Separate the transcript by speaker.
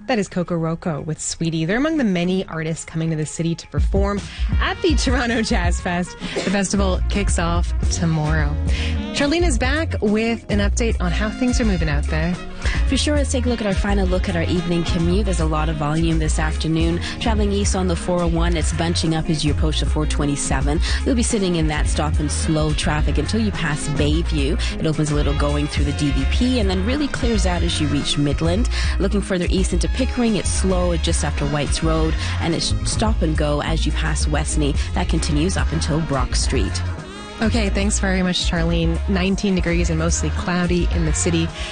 Speaker 1: That is Coco Roco with Sweetie. They're among the many artists coming to the city to perform at the Toronto Jazz Fest. The festival kicks off tomorrow. Charlene is back with an update on how things are moving out there.
Speaker 2: For sure, let's take a look at our final look at our evening commute. There's a lot of volume this afternoon. Traveling east on the 401, it's bunching up as you approach the 427. You'll be sitting in that stop and slow traffic until you pass Bayview. It opens a little going through the DVP and then really clears out as you reach Midland. Looking further east into Pickering, it's slow just after Whites Road, and it's stop and go as you pass Westney. That continues up until Brock Street.
Speaker 1: Okay, thanks very much, Charlene. 19 degrees and mostly cloudy in the city.